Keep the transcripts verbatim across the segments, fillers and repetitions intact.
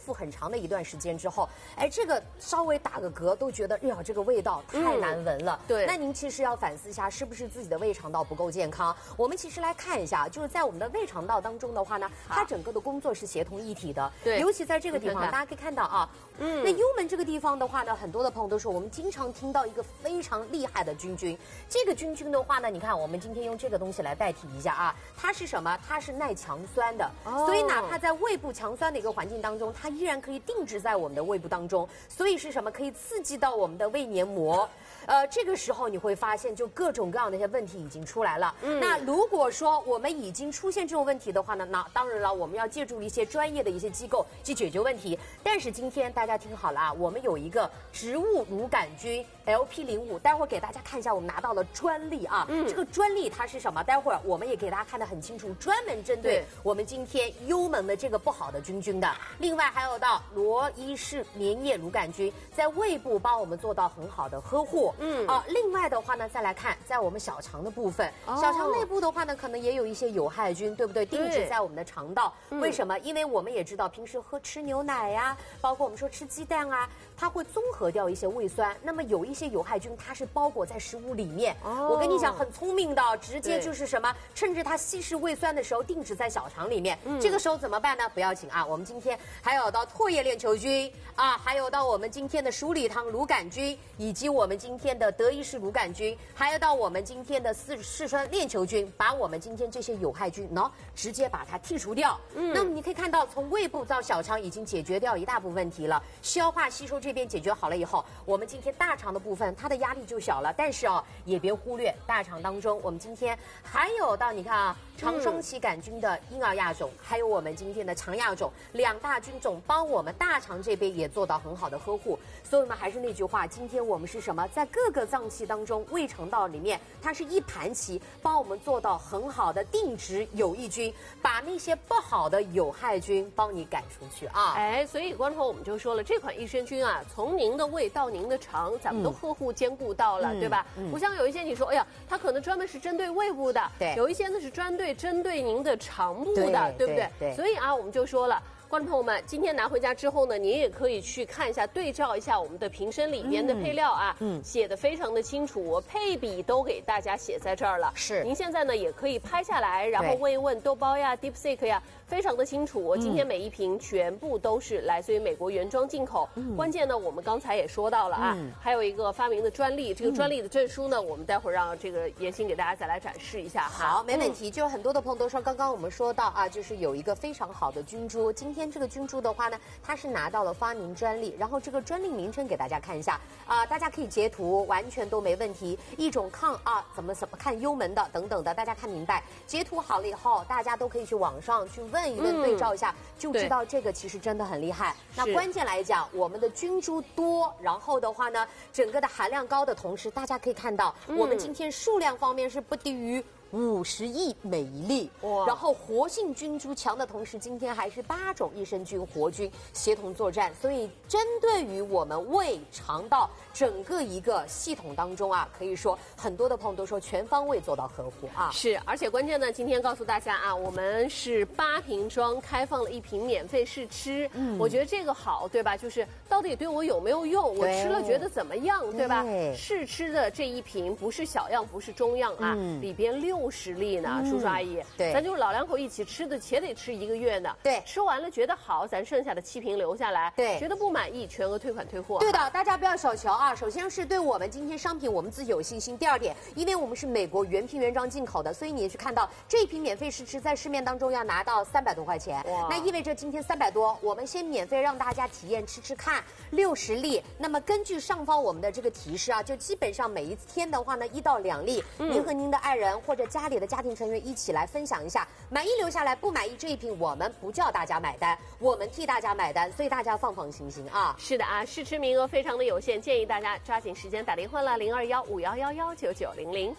敷很长的一段时间之后，哎，这个稍微打个嗝都觉得，哎呀，这个味道太难闻了。嗯、 对， 那您其实要反思一下，是不是自己的胃肠道不够健康？我们其实来看一下，就是在我们的胃肠道当中的话呢，它整个的工作是协同一体的。 对， 尤其在这个地方， 看看大家可以看到啊，嗯，那幽门这个地方的话呢，很多的朋友都说，我们经常听到一个非常厉害的菌菌。这个菌菌的话呢，你看，我们今天用这个东西来代替一下啊，它是什么？它是耐强酸的，哦、所以哪怕在胃部强酸的一个环境当中，它依然可以定植在我们的胃部当中。所以是什么？可以刺激到我们的胃黏膜。呃，这个时候你会发现，就各种各样的一些问题已经出来了。嗯，那如果说我们已经出现这种问题的话呢，那当然了，我们要借助一些专业的一些机构去解决问题。但是今天大家听好了啊，我们有一个植物乳杆菌 L P 零五，待会儿给大家看一下，我们拿到了专利啊。嗯，这个专利它是什么？待会儿我们也给大家看得很清楚，专门针对我们今天幽门的这个不好的菌菌的。另外还有到罗伊氏粘液乳杆菌，在胃部帮我们做到很好的呵护。嗯啊，另外的话呢，再来看在我们小肠的部分，哦、小肠内部的话呢，可能也有一些有害菌，对不对？定植在我们的肠道。嗯、为什么？因为我们也知道，平时喝吃牛奶呀、啊，包括我们说吃鸡蛋啊，它会综合掉一些胃酸。那么有一些有害菌，它是包裹在食物里面。哦、我跟你讲，很聪明的，直接就是什么，趁着它稀释胃酸的时候，定植在小肠里面。嗯、这个时候怎么办呢？不要紧啊，我们今天还有到唾液链球菌啊，还有到我们今天的鼠李糖乳杆菌，以及我们今天的德意式乳杆菌，还有到我们今天的四嗜酸链球菌，把我们今天这些有害菌呢，直接把它剔除掉。嗯，那么你可以看到，从胃部到小肠已经解决掉一大部分问题了，消化吸收这边解决好了以后，我们今天大肠的部分它的压力就小了。但是哦，也别忽略大肠当中，我们今天还有到你看啊，肠双歧杆菌的婴儿亚种，还有我们今天的肠亚种两大菌种，帮我们大肠这边也做到很好的呵护。所以我们还是那句话，今天我们是什么？在各个脏器当中，胃肠道里面它是一盘棋，帮我们做到很好的定植有益菌，把那些不好的有害菌帮你赶出去啊！ 哎，所以观众我们就说了，这款益生菌啊，从您的胃到您的肠，咱们都呵护兼顾到了，嗯、对吧？嗯、不像有一些你说，哎呀，它可能专门是针对胃部的， 对， 有一些呢是专对针对您的肠部的，对不对？ 对， 所以啊，我们就说了。观众朋友们，今天拿回家之后呢，您也可以去看一下，对照一下我们的瓶身里边的配料啊，嗯，写的非常的清楚，配比都给大家写在这儿了。 是， 您现在呢也可以拍下来，然后问一问豆包呀、DeepSeek 呀，非常的清楚。今天每一瓶全部都是来自于美国原装进口。嗯、关键呢，我们刚才也说到了啊，嗯、还有一个发明的专利，这个专利的证书呢，我们待会儿让这个妍心给大家再来展示一下哈。 好，没问题。嗯、就很多的朋友都说，刚刚我们说到啊，就是有一个非常好的菌株，今天。今天这个菌株的话呢，它是拿到了发明专利，然后这个专利名称给大家看一下啊、呃，大家可以截图，完全都没问题。一种抗啊怎么怎么看幽门的等等的，大家看明白。截图好了以后，大家都可以去网上去问一问，嗯、对照一下，就知道这个其实真的很厉害。那关键来讲，我们的菌株多，然后的话呢，整个的含量高的同时，大家可以看到，嗯、我们今天数量方面是不低于五十亿每一粒，然后活性菌株强的同时，今天还是八种益生菌活菌协同作战，所以针对于我们胃肠道整个一个系统当中啊，可以说很多的朋友都说全方位做到呵护啊。 是，而且关键呢，今天告诉大家啊，我们是八瓶装，开放了一瓶免费试吃，嗯，我觉得这个好，对吧？就是到底对我有没有用，我吃了觉得怎么样，对吧？试吃的这一瓶不是小样，不是中样啊，嗯、里边六。六十粒呢，叔叔阿姨， 对， 咱就是老两口一起吃的，且得吃一个月呢。 对， 吃完了觉得好，咱剩下的七瓶留下来。 对， 觉得不满意，全额退款退货。 对的，大家不要小瞧啊。首先是对我们今天商品我们自己有信心。第二点，因为我们是美国原瓶原装进口的，所以你也是看到这一瓶免费试吃在市面当中要拿到三百多块钱。那意味着今天三百多，我们先免费让大家体验吃吃看，六十粒。那么根据上方我们的这个提示啊，就基本上每一天的话呢，一到两粒，嗯、您和您的爱人或者家里的家庭成员一起来分享一下，满意留下来，不满意这一瓶我们不叫大家买单，我们替大家买单，所以大家放放心心啊。 是的啊，试吃名额非常的有限，建议大家抓紧时间打电话了，零二幺五幺幺幺九九零零。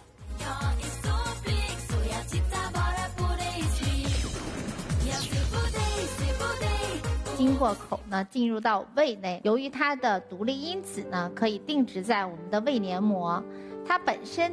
经过口呢进入到胃内，由于它的独立因子呢可以定植在我们的胃黏膜，它本身